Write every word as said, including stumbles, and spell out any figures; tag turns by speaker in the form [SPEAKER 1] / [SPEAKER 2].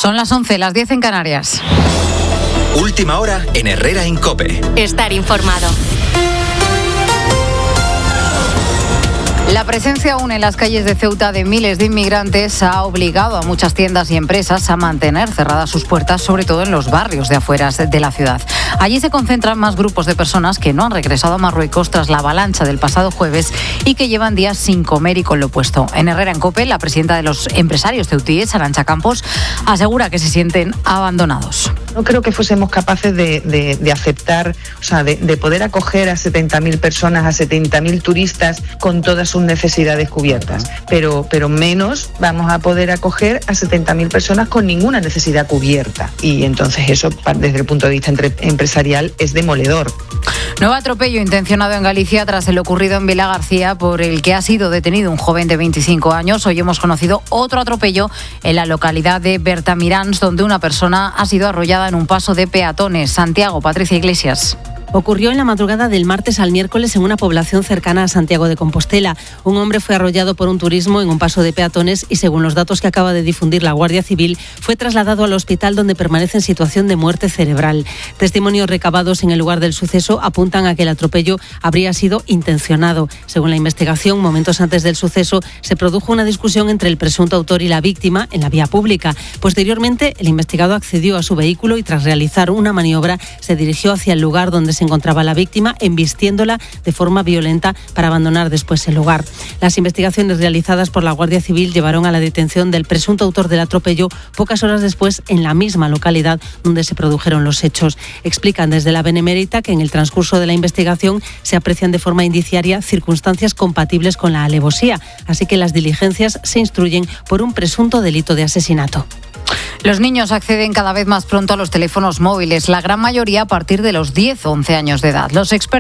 [SPEAKER 1] Son las once, las diez en Canarias.
[SPEAKER 2] Última hora en Herrera en COPE.
[SPEAKER 3] Estar informado.
[SPEAKER 1] La presencia aún en las calles de Ceuta de miles de inmigrantes ha obligado a muchas tiendas y empresas a mantener cerradas sus puertas, sobre todo en los barrios de afueras de la ciudad. Allí se concentran más grupos de personas que no han regresado a Marruecos tras la avalancha del pasado jueves y que llevan días sin comer y con lo puesto. En Herrera en COPE, la presidenta de los empresarios ceutíes, Arantxa Campos, asegura que se sienten abandonados.
[SPEAKER 4] No creo que fuésemos capaces de, de, de aceptar, o sea, de, de poder acoger a setenta mil personas, a setenta mil turistas con todas sus necesidades cubiertas, pero, pero menos vamos a poder acoger a setenta mil personas con ninguna necesidad cubierta. Y entonces eso, desde el punto de vista entre, empresarial, es demoledor.
[SPEAKER 1] Nuevo atropello intencionado en Galicia tras el ocurrido en Vila García, por el que ha sido detenido un joven de veinticinco años. Hoy hemos conocido otro atropello en la localidad de Bertamiráns, donde una persona ha sido arrollada en un paso de peatones. Santiago, Patricia Iglesias.
[SPEAKER 5] Ocurrió en la madrugada del martes al miércoles en una población cercana a Santiago de Compostela. Un hombre fue arrollado por un turismo en un paso de peatones y, según los datos que acaba de difundir la Guardia Civil, fue trasladado al hospital, donde permanece en situación de muerte cerebral. Testimonios recabados en el lugar del suceso apuntan a que el atropello habría sido intencionado. Según la investigación, momentos antes del suceso se produjo una discusión entre el presunto autor y la víctima en la vía pública. Posteriormente, el investigado accedió a su vehículo y, tras realizar una maniobra, se dirigió hacia el lugar donde se encontraba la víctima, embistiéndola de forma violenta para abandonar después el lugar. Las investigaciones realizadas por la Guardia Civil llevaron a la detención del presunto autor del atropello pocas horas después en la misma localidad donde se produjeron los hechos. Explican desde la Benemérita que en el transcurso de la investigación se aprecian de forma indiciaria circunstancias compatibles con la alevosía, así que las diligencias se instruyen por un presunto delito de asesinato.
[SPEAKER 1] Los niños acceden cada vez más pronto a los teléfonos móviles, la gran mayoría a partir de los diez o once años de edad. Los expertos